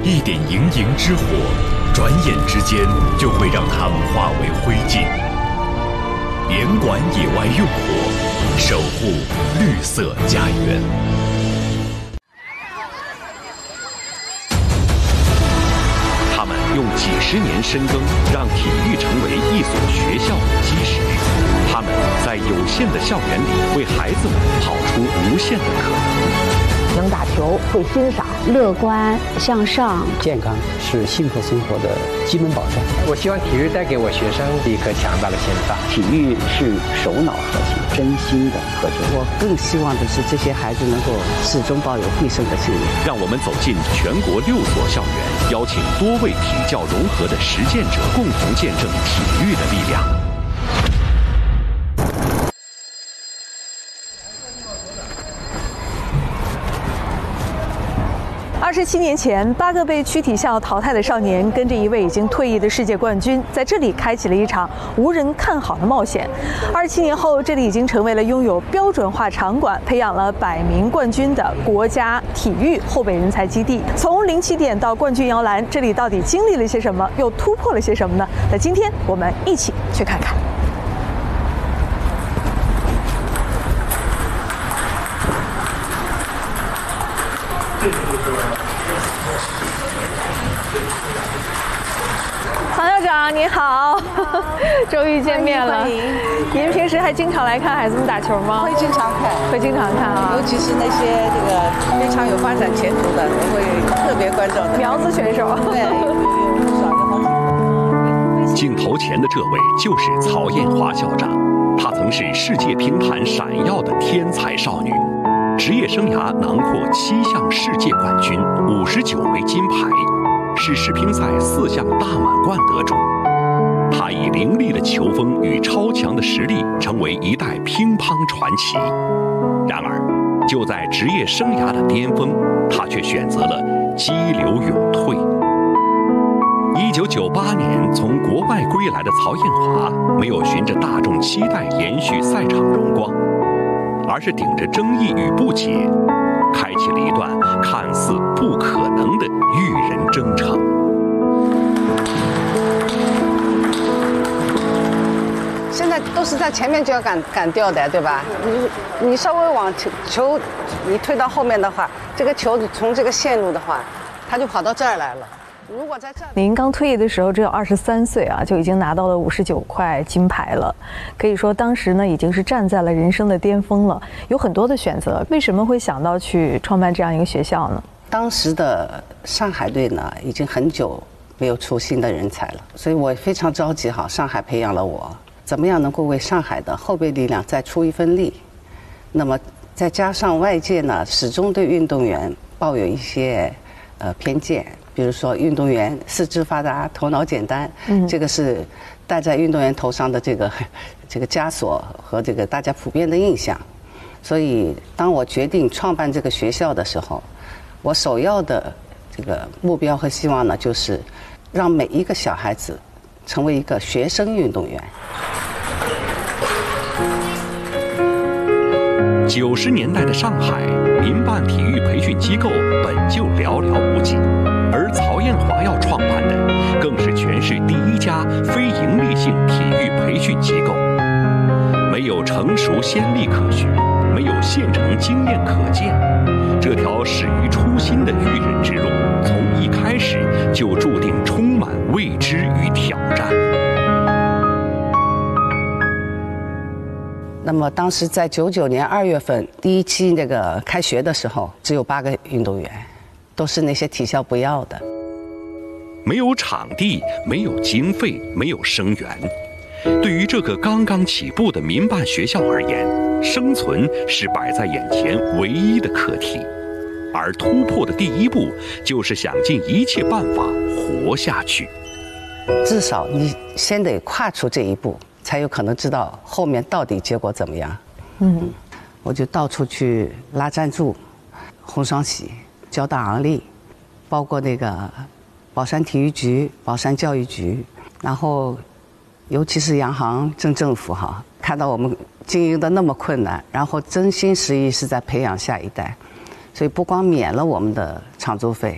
一点盈盈之火，转眼之间就会让它们化为灰烬。联管野外用火，守护绿色家园。他们用几十年深耕，让体育成为一所学校的基石。他们在有限的校园里，为孩子们跑出无限的可能。 能打球，会欣赏， 乐观向上， 健康是幸福生活的基本保障。 我希望体育带给我学生一颗强大的心脏。 体育是手脑合起，真心的合作。 我更希望的是这些孩子能够始终抱有必胜的信念。 让我们走进全国6所校园，邀请多位体教融合的实践者，共同见证体育的力量。 27年前，8个被区体校淘汰的少年，跟着一位已经退役的世界冠军，在这里开启了一场无人看好的冒险。27年后，这里已经成为了拥有标准化场馆、培养了100名冠军的国家体育后备人才基地。从零起点到冠军摇篮，这里到底经历了些什么，又突破了些什么呢？那今天我们一起去看看。唐校长您好，终于见面了。您平时还经常来看孩子们打球吗？ 会经常看， 会经常看啊。 尤其是那些这个非常有发展前途的，我会特别关注。 苗子选手。 对，不少有好几个。 镜头前的这位就是曹艳华校长，她曾是世界乒坛闪耀的天才少女。职业生涯囊括7项世界冠军，59枚金牌，是世乒赛4项大满贯得主。他以凌厉的球风与超强的实力，成为一代乒乓传奇。然而，就在职业生涯的巅峰，他却选择了激流勇退。1998年从国外归来的曹艳华，没有循着大众期待延续赛场荣光，而是顶着争议与不解，开启了一段看似不可能的育人征程。 现在都是在前面就要赶掉的，对吧？你稍微往球你推到后面的话，这个球从这个线路的话，它就跑到这儿来了。如果在这儿， 您刚退役的时候只有23岁啊，就已经拿到了59块金牌了，可以说当时呢已经是站在了人生的巅峰了，有很多的选择。为什么会想到去创办这样一个学校呢？ 当时的上海队呢，已经很久没有出新的人才了，所以我非常着急。好，上海培养了我，怎么样能够为上海的后备力量再出一份力？那么再加上外界呢，始终对运动员抱有一些偏见。比如说，运动员四肢发达、头脑简单，这个是戴在运动员头上的这个枷锁和这个大家普遍的印象。所以，当我决定创办这个学校的时候，我首要的这个目标和希望呢，就是让每一个小孩子成为一个学生运动员。 90年代的上海，民办体育培训机构本就寥寥无几，而曹艳华要创办的，更是全市第1家非营利性体育培训机构。没有成熟先例可循，没有现成经验可见，这条始于初心的育人之路，从一开始就注定充满未知与挑战。 那么当时在99年2月份第1期那个开学的时候，只有8个运动员，都是那些体校不要的。 没有场地，没有经费，没有生源。对于这个刚刚起步的民办学校而言，生存是摆在眼前唯一的课题，而突破的第一步就是想尽一切办法活下去。 至少你先得跨出这一步，才有可能知道后面到底结果怎么样。我就到处去拉赞助，红双喜、交大昂立，包括那个宝山体育局、宝山教育局，然后尤其是洋行、镇政府哈，看到我们经营的那么困难，然后真心实意是在培养下一代，所以不光免了我们的场租费，